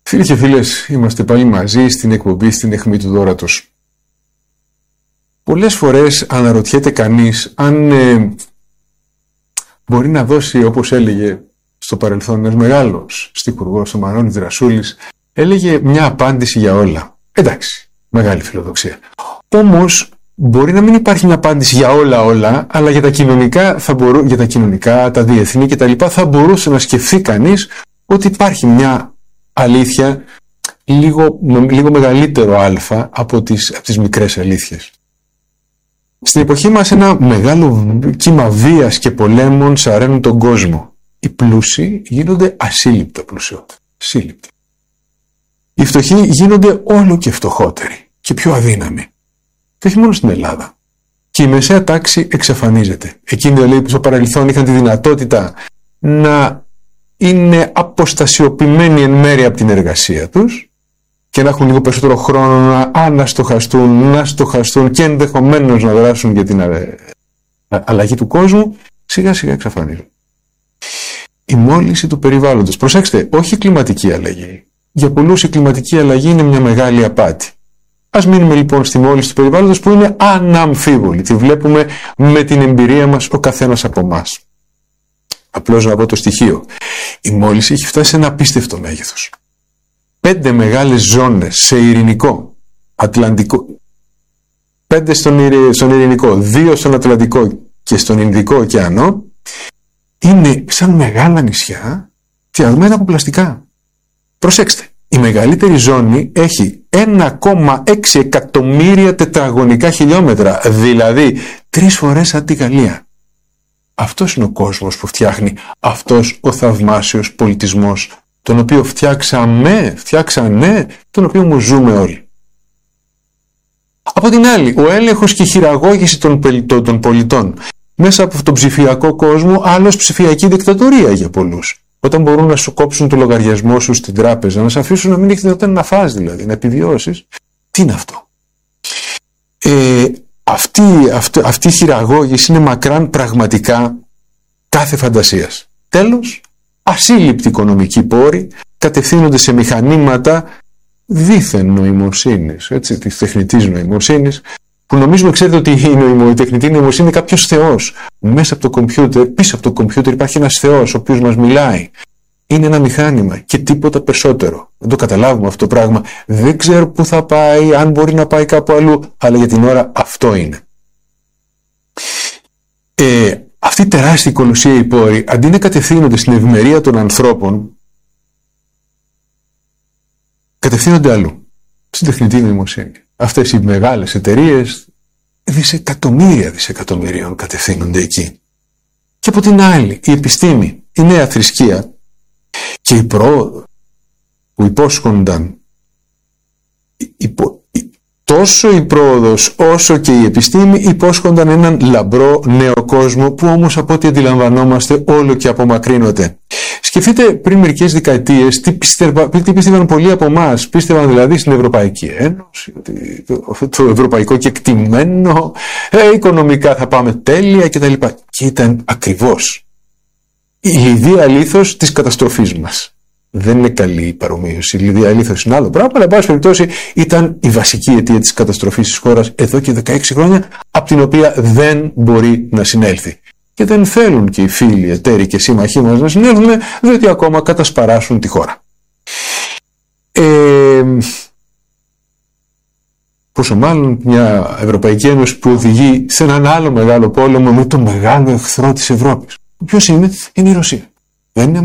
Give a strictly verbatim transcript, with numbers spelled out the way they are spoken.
Φίλοι και φίλες, είμαστε πάλι μαζί στην εκπομπή στην αιχμή του δώρατος. Πολλές φορές αναρωτιέται κανείς αν ε, μπορεί να δώσει, όπως έλεγε στο παρελθόν ένας μεγάλος στιχουργός, ο Μανώλης Δρασούλης, έλεγε μια απάντηση για όλα. Εντάξει, μεγάλη φιλοδοξία. Όμως μπορεί να μην υπάρχει μια απάντηση για όλα όλα, αλλά για τα κοινωνικά, θα μπορού, για τα, κοινωνικά τα διεθνή κτλ. Θα μπορούσε να σκεφτεί κανείς ότι υπάρχει μια αλήθεια λίγο, λίγο μεγαλύτερο αλφα από τις, από τις μικρές αλήθειες. Στην εποχή μας ένα μεγάλο κύμα βίας και πολέμων σαραίνουν τον κόσμο. Οι πλούσιοι γίνονται ασύλληπτα πλουσιότεροι. Σύλληπτοι. Οι φτωχοί γίνονται όλο και φτωχότεροι και πιο αδύναμοι. Και όχι μόνο στην Ελλάδα. Και η μεσαία τάξη εξαφανίζεται. Εκείνοι λέει, που στο παρελθόν είχαν τη δυνατότητα να είναι αποστασιοποιημένοι εν μέρει από την εργασία τους και να έχουν λίγο περισσότερο χρόνο να αναστοχαστούν, να στοχαστούν και ενδεχομένως να δράσουν για την αλλαγή του κόσμου, σιγά σιγά εξαφανίζουν. Η μόλυνση του περιβάλλοντος. Προσέξτε, όχι η κλιματική αλλαγή. Για πολλούς η κλιματική αλλαγή είναι μια μεγάλη απάτη. Ας μείνουμε λοιπόν στη μόλυνση του περιβάλλοντος που είναι αναμφίβολη. Τη βλέπουμε με την εμπειρία μας ο καθένας από εμάς. Απλώς να πω το στοιχείο. Η μόλυνση έχει φτάσει σε ένα απίστευτο μέγεθος. Πέντε μεγάλες ζώνες σε ειρηνικό, Ατλαντικό, πέντε στον, ειρη, στον ειρηνικό, δύο στον Ατλαντικό και στον Ινδικό ωκεανό, είναι σαν μεγάλα νησιά φτιαγμένα από πλαστικά. Προσέξτε, η μεγαλύτερη ζώνη έχει ένα κόμμα έξι εκατομμύρια τετραγωνικά χιλιόμετρα, δηλαδή τρεις φορές σαν τη Γαλλία. Αυτός είναι ο κόσμος που φτιάχνει αυτός ο θαυμάσιος πολιτισμός, τον οποίο φτιάξαμε, φτιάξανε, τον οποίο μου ζούμε όλοι. Από την άλλη, ο έλεγχος και η χειραγώγηση των πολιτών, των πολιτών μέσα από τον ψηφιακό κόσμο, άλλος ψηφιακή δικτατορία για πολλούς. Όταν μπορούν να σου κόψουν το λογαριασμό σου στην τράπεζα, να σε αφήσουν να μην έχεις δυνατότητα να φας δηλαδή, να επιβιώσεις. Τι είναι αυτό? Ε, αυτή, αυτή, αυτή η χειραγώγηση είναι μακράν πραγματικά κάθε φαντασίας. Τέλος, ασύλληπτοι οικονομικοί πόροι κατευθύνονται σε μηχανήματα δίθεν νοημοσύνης, έτσι, της τεχνητής νοημοσύνης, που νομίζουμε, ξέρετε, ότι η, νοημο, η τεχνητή νοημοσύνη είναι κάποιος θεός. Μέσα από το κομπιούτερ, πίσω από το κομπιούτερ υπάρχει ένας θεός, ο οποίος μας μιλάει. Είναι ένα μηχάνημα και τίποτα περισσότερο. Δεν το καταλάβουμε αυτό το πράγμα. Δεν ξέρω πού θα πάει, αν μπορεί να πάει κάπου αλλού, αλλά για την ώρα αυτό είναι. Ε, αυτή η τεράστια κολοσσία οι πόροι, αντί να κατευθύνονται στην ευημερία των ανθρώπων, κατευθύνονται αλλού. Στην τεχνητή νοημοσύνη. Αυτές οι μεγάλες εταιρείες, δισεκατομμύρια δισεκατομμυρίων κατευθύνονται εκεί. Και από την άλλη, η επιστήμη, η νέα θρησκεία και η πρόοδο που υπόσχονταν, υπο, τόσο η πρόοδος όσο και η επιστήμη υπόσχονταν έναν λαμπρό νέο κόσμο που όμως από ό,τι αντιλαμβανόμαστε όλο και απομακρύνονται. Σκεφτείτε πριν μερικές δεκαετίες τι, πιστεύα, τι πίστευαν πολλοί από εμάς. Πίστευαν δηλαδή στην Ευρωπαϊκή Ένωση, ότι το, το ευρωπαϊκό κεκτημένο, ε, οικονομικά θα πάμε τέλεια κτλ. Και ήταν ακριβώς η λιδία λίθος της καταστροφής μας. Δεν είναι καλή η παρομοίωση. Η λιδία λίθος είναι άλλο πράγμα, αλλά εν πάση περιπτώσει ήταν η βασική αιτία της καταστροφής της χώρας εδώ και δεκαέξι χρόνια, από την οποία δεν μπορεί να συνέλθει. Και δεν θέλουν και οι φίλοι, εταίροι και σύμμαχοί μας να συνέλθουν, διότι ακόμα κατασπαράσουν τη χώρα. Ε, πόσο μάλλον μια Ευρωπαϊκή Ένωση που οδηγεί σε έναν άλλο μεγάλο πόλεμο με τον μεγάλο εχθρό της Ευρώπης. Ποιος είναι? Είναι η Ρωσία. Δεν είναι